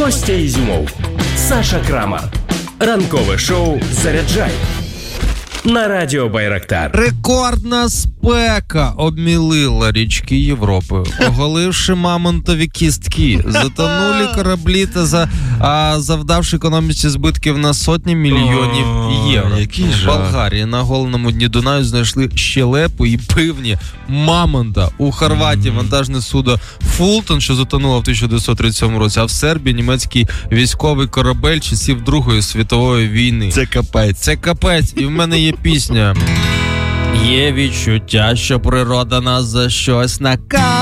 Костя Ізюмов, Саша Крамар. Ранкове шоу «Заряджай» на Радіо Байрактар. Рекордна спека обмілила річки Європи, оголивши мамонтові кістки. Затонули кораблі та завдавши економіці збитків на сотні мільйонів євро. В Болгарії на голеному дні Дунаю знайшли щелепу і пивні мамонта. У Хорватії вантажне судно «Фултон», що затонуло в 1937 році, а в Сербії німецький військовий корабель часів Другої світової війни. Це капець. Це капець. І в мене є пісня. Є відчуття, що природа нас за щось накаже.